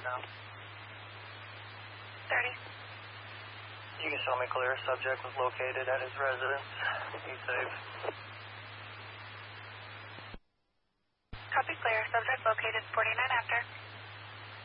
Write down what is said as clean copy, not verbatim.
now. 30. You can show me clear. Subject was located at his residence. Be safe. Copy clear. Subject located 49 after.